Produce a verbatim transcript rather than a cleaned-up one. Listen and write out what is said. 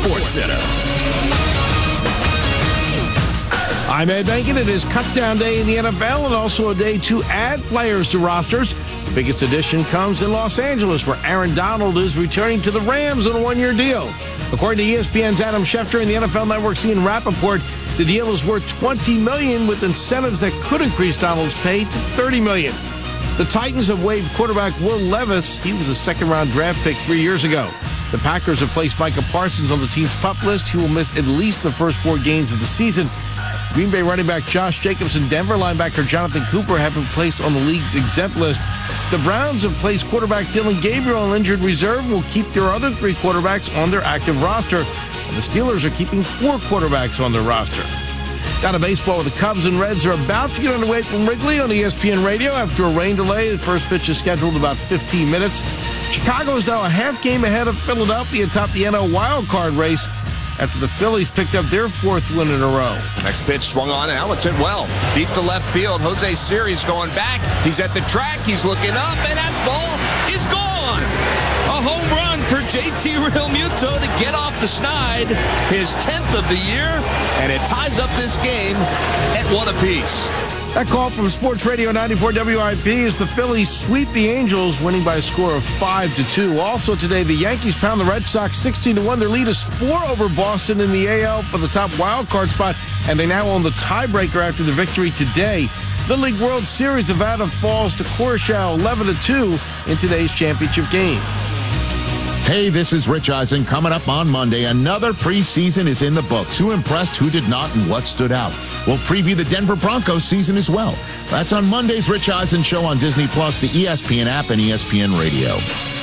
Sports Center. I'm Ed Bankin. It is cutdown day in the N F L and also a day to add players to rosters. The biggest addition comes in Los Angeles, where Aaron Donald is returning to the Rams on a one-year deal. According to E S P N's Adam Schefter and the N F L Network's Ian Rappaport, the deal is worth twenty million dollars with incentives that could increase Donald's pay to thirty million dollars. The Titans have waived quarterback Will Levis. He was a second-round draft pick three years ago. The Packers have placed Micah Parsons on the team's PUP list. He will miss at least the first four games of the season. Green Bay running back Josh Jacobs and Denver linebacker Jonathan Cooper have been placed on the league's exempt list. The Browns have placed quarterback Dylan Gabriel on injured reserve and will keep their other three quarterbacks on their active roster. And the Steelers are keeping four quarterbacks on their roster. Down to baseball, the Cubs and Reds are about to get underway from Wrigley on E S P N Radio after a rain delay. The first pitch is scheduled about fifteen minutes. Chicago is now a half game ahead of Philadelphia atop the N L wildcard race after the Phillies picked up their fourth win in a row. Next pitch swung on and it's hit well. Deep to left field. Jose Siri's going back. He's at the track. He's looking up, and that ball is gone. A home run for J T Realmuto to get off the snide. His tenth of the year, and it ties up this game at one apiece. That call from Sports Radio ninety-four W I P is the Phillies sweep the Angels, winning by a score of five to two. Also today, the Yankees pound the Red Sox sixteen to one. Their lead is four over Boston in the A L for the top wild card spot, and they now own the tiebreaker after the victory today. The League World Series, Nevada falls to Corshell eleven to two in today's championship game. Hey, this is Rich Eisen. Coming up on Monday, another preseason is in the books. Who impressed, who did not, and what stood out? We'll preview the Denver Broncos season as well. That's on Monday's Rich Eisen Show on Disney Plus, the E S P N app, and E S P N Radio.